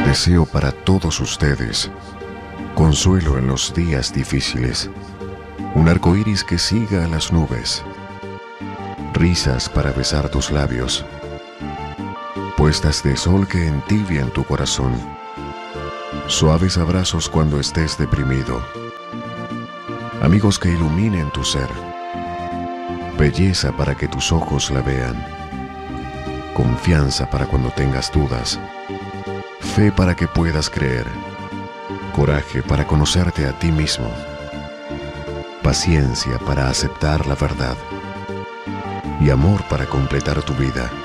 Deseo para todos ustedes consuelo en los días difíciles, un arco iris que siga a las nubes, risas para besar tus labios, puestas de sol que entibian tu corazón, suaves abrazos cuando estés deprimido, amigos que iluminen tu ser, belleza para que tus ojos la vean, confianza para cuando tengas dudas, fe para que puedas creer, coraje para conocerte a ti mismo, paciencia para aceptar la verdad y amor para completar tu vida.